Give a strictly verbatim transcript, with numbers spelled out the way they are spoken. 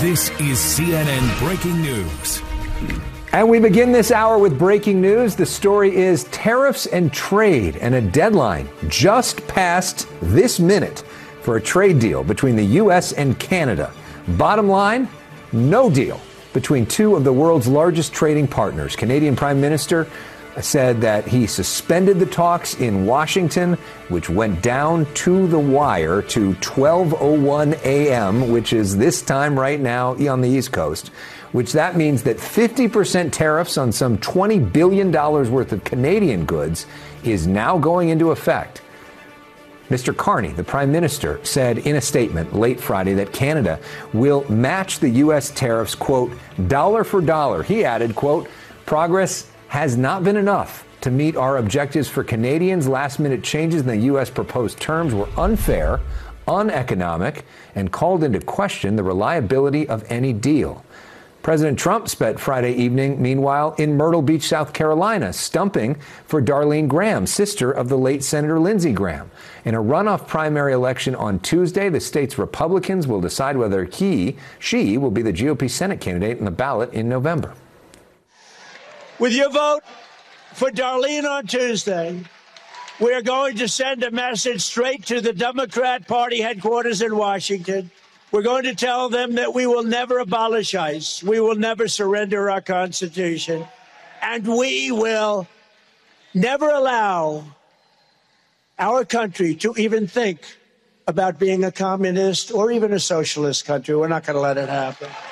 This is C N N Breaking News. And we begin this hour with breaking news. The story is tariffs and trade, and a deadline just passed this minute for a trade deal between the U S and Canada. Bottom line, no deal between two of the world's largest trading partners. Canadian Prime Minister said that he suspended the talks in Washington, which went down to the wire to twelve oh one a.m., which is this time right now on the East Coast, which that means that fifty percent tariffs on some twenty billion dollars worth of Canadian goods is now going into effect. Mister Carney, the Prime Minister, said in a statement late Friday that Canada will match the U S tariffs, quote, dollar for dollar. He added, quote, progress has not been enough to meet our objectives for Canadians. Last-minute changes in the U S proposed terms were unfair, uneconomic, and called into question the reliability of any deal. President Trump spent Friday evening, meanwhile, in Myrtle Beach, South Carolina, stumping for Darlene Graham, sister of the late Senator Lindsey Graham. In a runoff primary election on Tuesday, the state's Republicans will decide whether he, she, will be the G O P Senate candidate on the ballot in November. With your vote for Darlene on Tuesday, we are going to send a message straight to the Democrat Party headquarters in Washington. We're going to tell them that we will never abolish ICE. We will never surrender our Constitution. And we will never allow our country to even think about being a communist or even a socialist country. We're not going to let it happen.